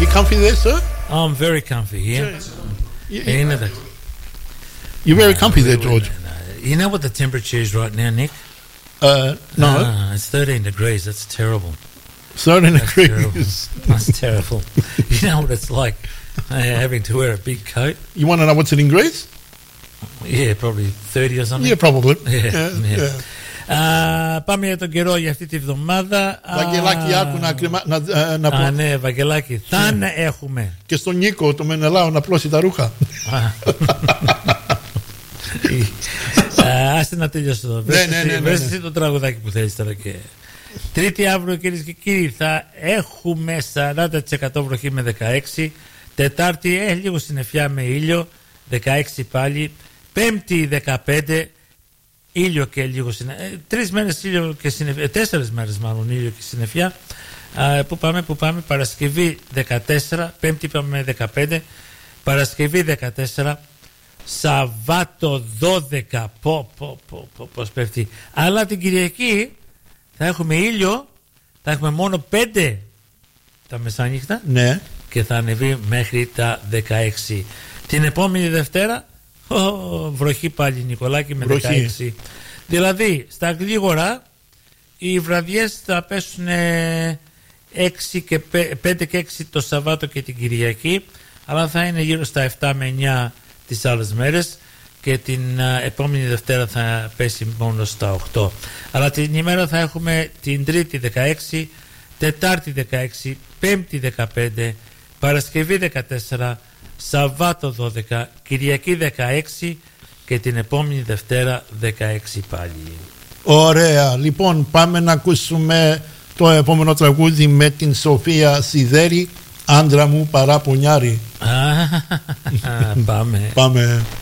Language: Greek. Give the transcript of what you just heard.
comfy there, sir? I'm very comfy here. You're very comfy there, George. You know what the temperature is right now, Nick? No. It's 13 degrees. That's terrible. 13 degrees. That's terrible. You know what it's like having to wear a big coat? You want to know what's it in Greece? Yeah, probably 30 or something. Yeah, probably. Πάμε για τον καιρό για αυτή τη βδομάδα. Βαγγελάκη, άκου να πω. Ναι, Βαγγελάκη, θα έχουμε. Και στον Νίκο, το Μενελάο, να πλώσει τα ρούχα. Άστε να τελειώσω εδώ. Βρες εσύ το τραγουδάκι που θέλεις τώρα. Τρίτη αύριο, κυρίες και κύριοι, θα έχουμε 40% βροχή με 16. Τετάρτη λίγο συννεφιά με ήλιο, 16 πάλι. Πέμπτη 15, ήλιο και λίγο συννεφιά. 3 μέρες ήλιο και συννεφιά, 4 μέρες μάλλον ήλιο και συννεφιά. Πού πάμε, Παρασκευή 14, Πέμπτη είπαμε 15, Παρασκευή 14, Σαββάτο 12, πώς πέφτει. Αλλά την Κυριακή θα έχουμε ήλιο, θα έχουμε μόνο 5 τα μεσάνυχτα, ναι, και θα ανεβεί μέχρι τα 16. Την επόμενη Δευτέρα βροχή πάλι, Νικολάκη, με βροχή. 16. Δηλαδή στα γλίγορα οι βραδιές θα πέσουν 5 και 6 το Σαββάτο και την Κυριακή, αλλά θα είναι γύρω στα 7 με 9 τις άλλες μέρες, και την επόμενη Δευτέρα θα πέσει μόνο στα 8. Αλλά την ημέρα θα έχουμε την Τρίτη 16, Τετάρτη 16, Πέμπτη 15, Παρασκευή 14, Σαββάτο 12, Κυριακή 16 και την επόμενη Δευτέρα 16 πάλι. Ωραία, λοιπόν πάμε να ακούσουμε το επόμενο τραγούδι με την Σοφία Σιδέρη, Άντρα μου παραπονιάρη. Πάμε.